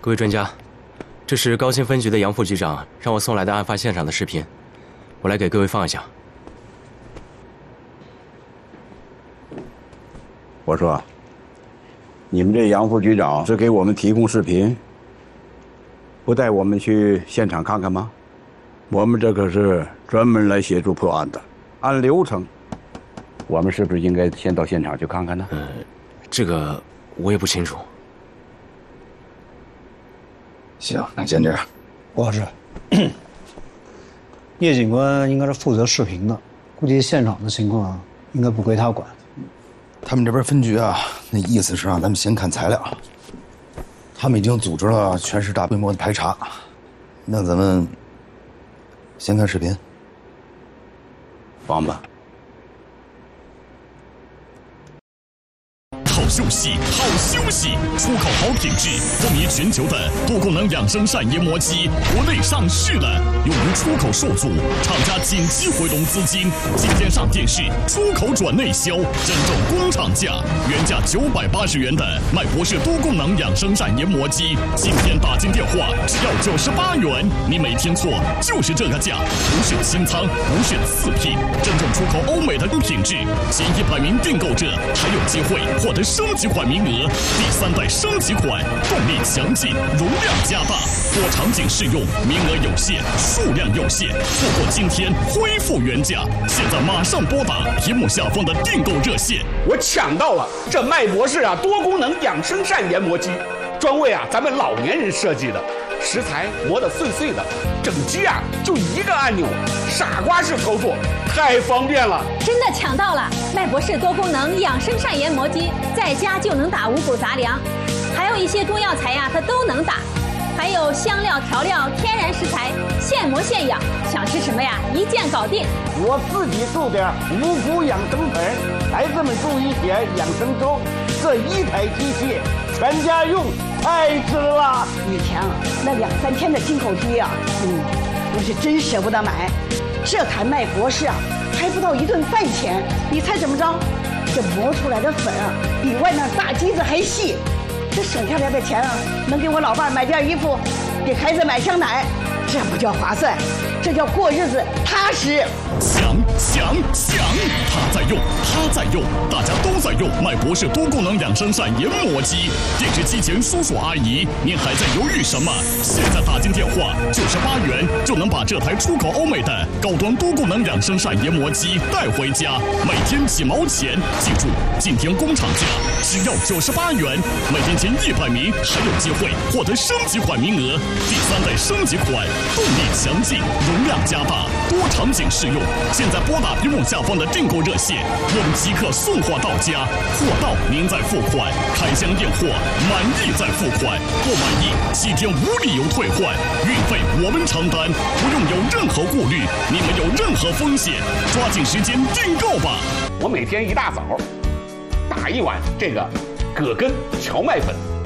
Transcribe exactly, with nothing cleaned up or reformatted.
各位专家，这是高新分局的杨副局长让我送来的案发现场的视频，我来给各位放一下。 我说，你们这杨副局长只给我们提供视频，不带我们去现场看看吗？我们这可是专门来协助破案的，按流程，我们是不是应该先到现场去看看呢？ 呃，这个我也不清楚。 行，那先这样。 吴老师，叶警官应该是负责视频的，估计现场的情况应该不归他管。 他们这边分局啊，那意思是让咱们先看材料。他们已经组织了全市大规模的排查，那咱们先看视频。 放吧。 好休息，好休息！出口好品质，风靡全球的多功能养生膳研磨机，国内上市了，由于出口受阻，厂家紧急回笼资金，今天上电视，出口转内销，真正工厂价，原价九百八十元的麦博士多功能养生膳研磨机，今天打进电话只要九十八元，你没听错，就是这个价，不选新仓，不选次品，真正出口欧美的品质，前一百名订购者还有机会获得 升级款名额，第三代升级款，动力强劲，容量加大，多场景适用，名额有限，数量有限，错过今天恢复原价。现在马上拨打屏幕下方的订购热线。 我抢到了这麦博士啊多功能养生膳研磨机，专为啊咱们老年人设计的，食材磨得碎碎的，整机啊就一个按钮，傻瓜式操作，太方便了。 真的抢到了麦博士多功能养生膳研磨机，在家就能打五谷杂粮，还有一些中药材呀，它都能打，还有香料调料、天然食材，现磨现养，想吃什么呀，一键搞定。 我自己做点五谷养生粉，孩子们做一点养生粥，这一台机器全家用，太值了。 以前啊，那两三天的进口机啊，嗯，我是真舍不得买。这台麦博士啊，还不到一顿饭钱，你猜怎么着？这磨出来的粉啊，比外面大机子还细。这省下来的钱啊，能给我老伴买件衣服，给孩子买箱奶，这不叫划算，这叫过日子踏实。 抢抢抢！他在用，他在用，大家都在用麦博士多功能养生膳研磨机。电视机前叔叔阿姨，您还在犹豫什么？现在打进电话，九十八元就能把这台出口欧美的高端多功能养生膳研磨机带回家，每天几毛钱。记住，今天工厂价只要九十八元，每天前一百名还有机会获得升级款名额。第三代升级款，动力强劲，容量加大，多场景适用。现在拨打屏幕下方的订购热线，我们即刻送货到家，货到您再付款，开箱验货，满意再付款，不满意七天无理由退换，运费我们承担，不用有任何顾虑，你没有任何风险，抓紧时间订购吧。 我每天一大早打一碗这个葛根荞麦粉，